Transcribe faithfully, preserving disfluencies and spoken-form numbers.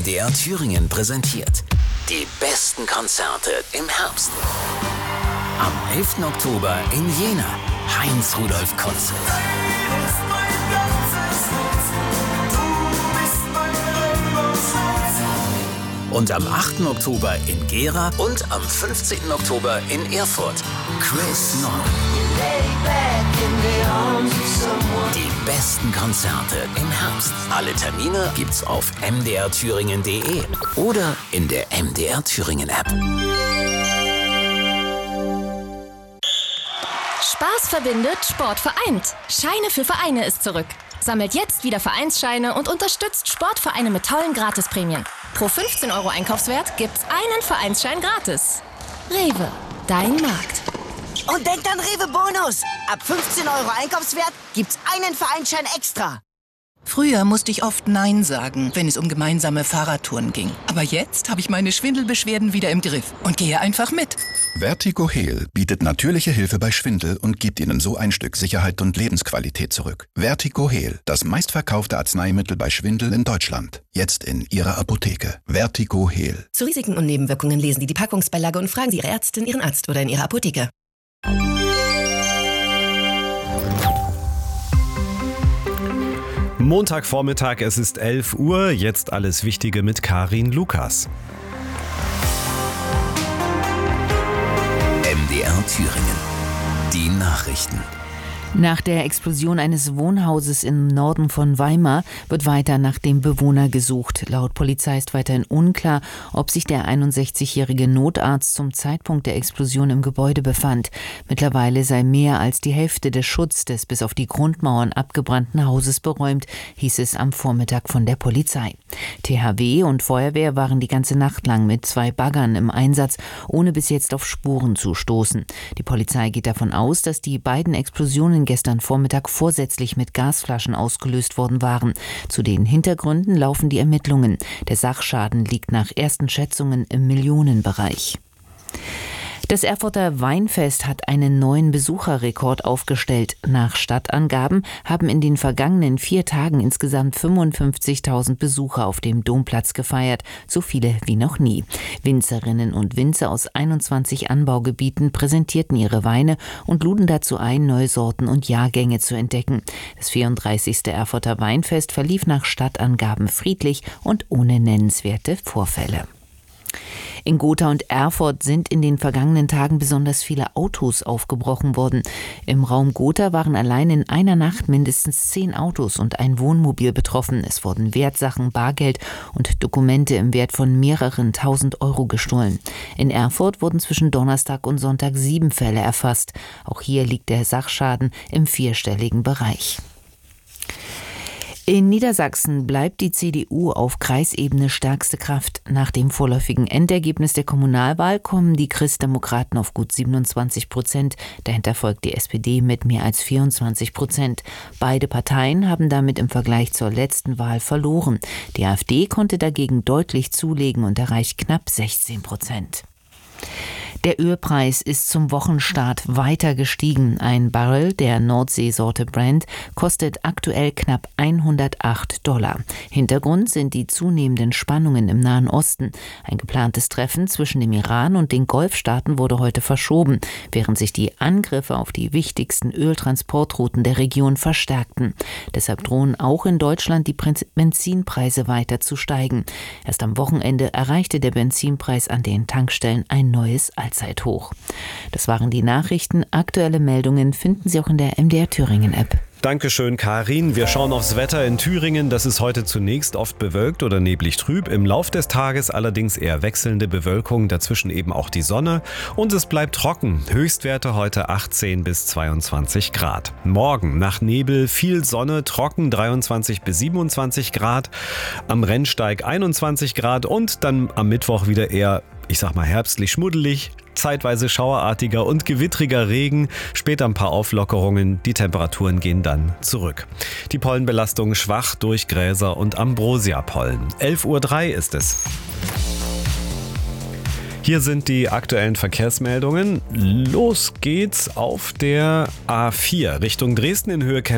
D R Thüringen präsentiert die besten Konzerte im Herbst. Am elften Oktober in Jena, Heinz-Rudolf-Konzert. Und am achten Oktober in Gera und am fünfzehnten Oktober in Erfurt, Chris Nord. Die besten Konzerte im Herbst. Alle Termine gibt's auf m d r thüringen punkt d e oder in der M D R Thüringen App. Spaß verbindet, Sport vereint. Scheine für Vereine ist zurück. Sammelt jetzt wieder Vereinsscheine und unterstützt Sportvereine mit tollen Gratisprämien. Pro fünfzehn Euro Einkaufswert gibt's einen Vereinsschein gratis. Rewe, dein Markt. Und denkt an Rewe Bonus. Ab fünfzehn Euro Einkaufswert gibt's einen Vereinsschein extra. Früher musste ich oft Nein sagen, wenn es um gemeinsame Fahrradtouren ging. Aber jetzt habe ich meine Schwindelbeschwerden wieder im Griff und gehe einfach mit. Vertigo Heal bietet natürliche Hilfe bei Schwindel und gibt Ihnen so ein Stück Sicherheit und Lebensqualität zurück. Vertigo Heal, das meistverkaufte Arzneimittel bei Schwindel in Deutschland. Jetzt in Ihrer Apotheke. Vertigo Heal. Zu Risiken und Nebenwirkungen lesen Sie die Packungsbeilage und fragen Sie Ihre Ärztin, Ihren Arzt oder in Ihrer Apotheke. Montagvormittag, es ist elf Uhr, jetzt alles Wichtige mit Karin Lukas. M D R Thüringen. Die Nachrichten. Nach der Explosion eines Wohnhauses im Norden von Weimar wird weiter nach dem Bewohner gesucht. Laut Polizei ist weiterhin unklar, ob sich der einundsechzigjährige Notarzt zum Zeitpunkt der Explosion im Gebäude befand. Mittlerweile sei mehr als die Hälfte des Schutzes des bis auf die Grundmauern abgebrannten Hauses beräumt, hieß es am Vormittag von der Polizei. T H W und Feuerwehr waren die ganze Nacht lang mit zwei Baggern im Einsatz, ohne bis jetzt auf Spuren zu stoßen. Die Polizei geht davon aus, dass die beiden Explosionen gestern Vormittag vorsätzlich mit Gasflaschen ausgelöst worden waren. Zu den Hintergründen laufen die Ermittlungen. Der Sachschaden liegt nach ersten Schätzungen im Millionenbereich. Das Erfurter Weinfest hat einen neuen Besucherrekord aufgestellt. Nach Stadtangaben haben in den vergangenen vier Tagen insgesamt fünfundfünfzigtausend Besucher auf dem Domplatz gefeiert, so viele wie noch nie. Winzerinnen und Winzer aus einundzwanzig Anbaugebieten präsentierten ihre Weine und luden dazu ein, neue Sorten und Jahrgänge zu entdecken. Das vierunddreißigste Erfurter Weinfest verlief nach Stadtangaben friedlich und ohne nennenswerte Vorfälle. In Gotha und Erfurt sind in den vergangenen Tagen besonders viele Autos aufgebrochen worden. Im Raum Gotha waren allein in einer Nacht mindestens zehn Autos und ein Wohnmobil betroffen. Es wurden Wertsachen, Bargeld und Dokumente im Wert von mehreren tausend Euro gestohlen. In Erfurt wurden zwischen Donnerstag und Sonntag sieben Fälle erfasst. Auch hier liegt der Sachschaden im vierstelligen Bereich. In Niedersachsen bleibt die C D U auf Kreisebene stärkste Kraft. Nach dem vorläufigen Endergebnis der Kommunalwahl kommen die Christdemokraten auf gut siebenundzwanzig Prozent. Dahinter folgt die S P D mit mehr als vierundzwanzig Prozent. Beide Parteien haben damit im Vergleich zur letzten Wahl verloren. Die AfD konnte dagegen deutlich zulegen und erreicht knapp sechzehn Prozent. Der Ölpreis ist zum Wochenstart weiter gestiegen. Ein Barrel der Nordseesorte Brent kostet aktuell knapp hundertacht Dollar. Hintergrund sind die zunehmenden Spannungen im Nahen Osten. Ein geplantes Treffen zwischen dem Iran und den Golfstaaten wurde heute verschoben, während sich die Angriffe auf die wichtigsten Öltransportrouten der Region verstärkten. Deshalb drohen auch in Deutschland die Benzinpreise weiter zu steigen. Erst am Wochenende erreichte der Benzinpreis an den Tankstellen ein neues Allzeithoch. Das waren die Nachrichten. Aktuelle Meldungen finden Sie auch in der M D R Thüringen App. Dankeschön, Karin. Wir schauen aufs Wetter in Thüringen. Das ist heute zunächst oft bewölkt oder neblig trüb. Im Lauf des Tages allerdings eher wechselnde Bewölkung, dazwischen eben auch die Sonne. Und es bleibt trocken. Höchstwerte heute achtzehn bis zweiundzwanzig Grad. Morgen nach Nebel viel Sonne, trocken dreiundzwanzig bis siebenundzwanzig Grad. Am Rennsteig einundzwanzig Grad und dann am Mittwoch wieder eher, ich sag mal, herbstlich schmuddelig. Zeitweise schauerartiger und gewittriger Regen, später ein paar Auflockerungen, die Temperaturen gehen dann zurück. Die Pollenbelastung schwach durch Gräser und Ambrosia-Pollen. elf Uhr drei ist es. Hier sind die aktuellen Verkehrsmeldungen. Los geht's auf der A vier Richtung Dresden in Höhe